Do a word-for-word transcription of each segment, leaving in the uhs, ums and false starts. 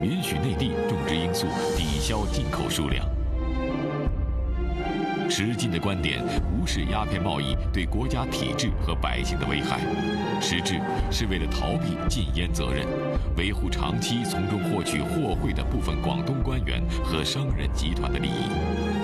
允许内地种植罂粟抵消进口数量。持进的观点无视鸦片贸易对国家体制和百姓的危害，实质是为了逃避禁烟责任，维护长期从中获取货贿的部分广东官员和商人集团的利益。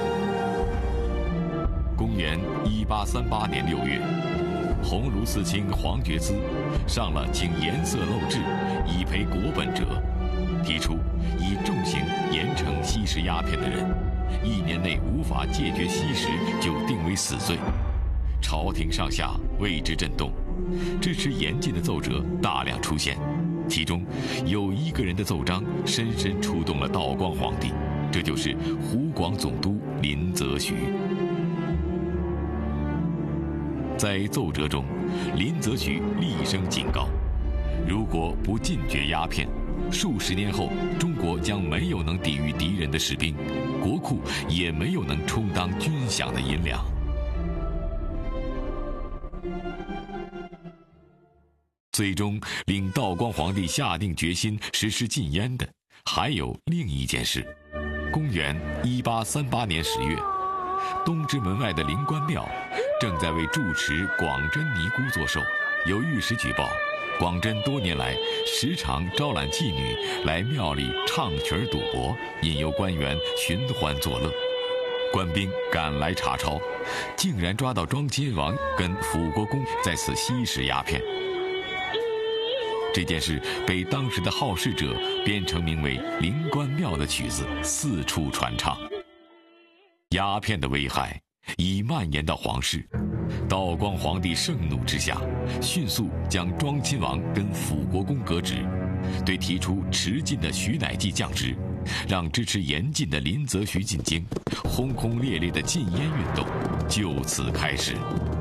公元一八三八年六月，鸿胪寺卿黄觉滋上了请颜色漏制，以赔国本者，提出以重刑严惩吸食鸦片的人，一年内无法戒绝吸食就定为死罪。朝廷上下为之震动，支持严禁的奏折大量出现，其中有一个人的奏章深深触动了道光皇帝，这就是湖广总督林则徐。在奏折中，林则徐厉声警告，如果不禁绝鸦片，数十年后中国将没有能抵御敌人的士兵，国库也没有能充当军饷的银两。最终令道光皇帝下定决心实施禁烟的，还有另一件事。公元一八三八年十月，东直门外的灵官庙正在为住持广真尼姑做寿，有御史举报，广真多年来时常招揽妓女来庙里唱曲儿赌博，引诱官员寻欢作乐。官兵赶来查抄，竟然抓到庄亲王跟辅国公在此吸食鸦片。这件事被当时的好事者编成名为《灵官庙》的曲子，四处传唱。鸦片的危害已蔓延到皇室，道光皇帝盛怒之下，迅速将庄亲王跟辅国公革职，对提出持禁的徐乃济降职，让支持严禁的林则徐进京，轰轰烈烈的禁烟运动就此开始。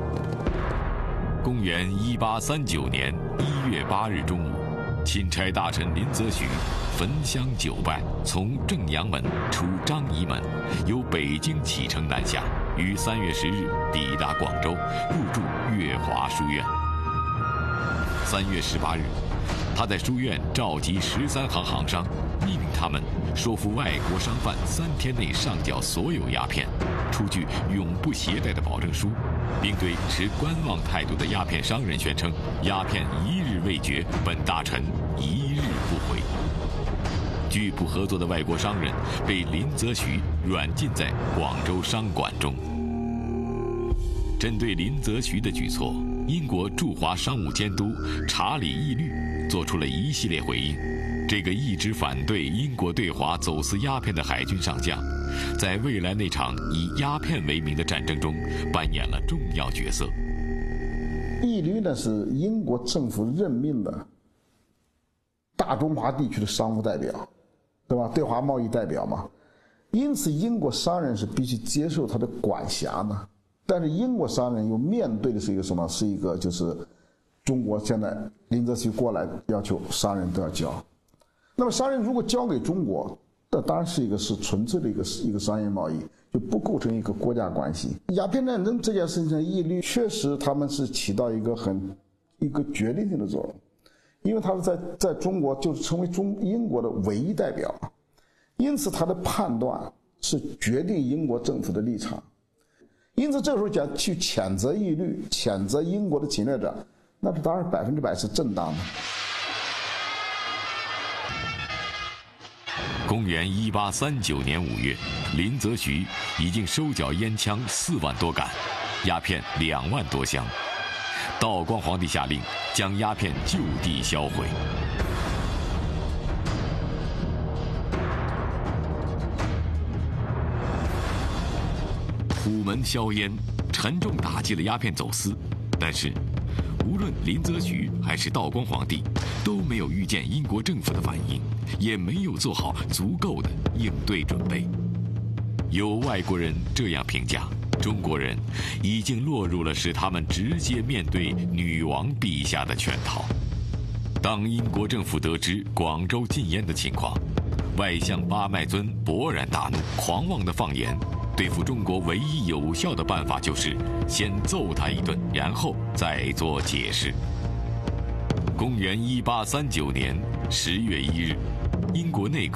公元一八三九年一月八日中午，钦差大臣林则徐焚香酒拜，从正阳门出张仪门，由北京启程南下，于三月十日抵达广州，入住粤华书院。三月十八日，他在书院召集十三行行商，命令他们说服外国商贩三天内上缴所有鸦片，出具永不携带的保证书，并对持观望态度的鸦片商人宣称：鸦片一日未绝，本大臣一日不回。拒不合作的外国商人被林则徐软禁在广州商馆中。针对林则徐的举措，英国驻华商务监督查理义律做出了一系列回应。这个一直反对英国对华走私鸦片的海军上将，在未来那场以鸦片为名的战争中扮演了重要角色。 义律呢是英国政府任命的大中华地区的商务代表，对吧？对华贸易代表嘛，因此英国商人是必须接受他的管辖的。但是英国商人又面对的是一个什么？是一个就是中国现在林则徐过来要求商人都要交。那么商人如果交给中国，那当然是一个是纯粹的一个一个商业贸易，就不构成一个国家关系。鸦片战争这件事情上，义律确实他们是起到一个很一个决定性的作用，因为他是在在中国就是成为中英国的唯一代表，因此他的判断是决定英国政府的立场。因此这个时候讲去谴责义律，谴责英国的侵略者，那这当然百分之百是正当的。 公元一八三九年五月，林则徐已经收缴烟枪四万多杆，鸦片两万多箱。道光皇帝下令将鸦片就地销毁。虎门销烟，沉重打击了鸦片走私，但是无论林则徐还是道光皇帝都没有预见英国政府的反应，也没有做好足够的应对准备。有外国人这样评价，中国人已经落入了使他们直接面对女王陛下的圈套。当英国政府得知广州禁烟的情况，外相巴麦尊勃然大怒，狂妄地放言，对付中国唯一有效的办法就是先揍他一顿，然后再做解释。公元一八三九年十月一日， 英国内阁